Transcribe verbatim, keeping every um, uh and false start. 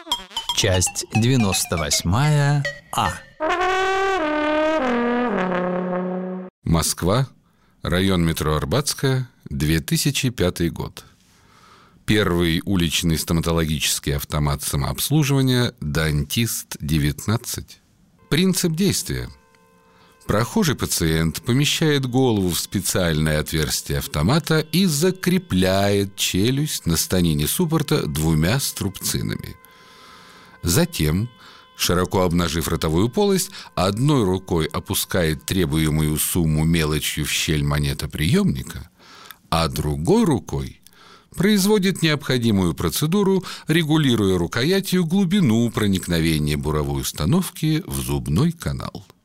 Часть девяносто восьмая А. Москва, район метро Арбатская, две тысячи пятый год. Первый уличный стоматологический автомат самообслуживания «Дантист девятнадцать». Принцип действия. Прохожий пациент помещает голову в специальное отверстие автомата и закрепляет челюсть на станине суппорта двумя струбцинами. Затем, широко обнажив ротовую полость, одной рукой опускает требуемую сумму мелочью в щель монетоприемника, а другой рукой производит необходимую процедуру, регулируя рукоятью глубину проникновения буровой установки в зубной канал.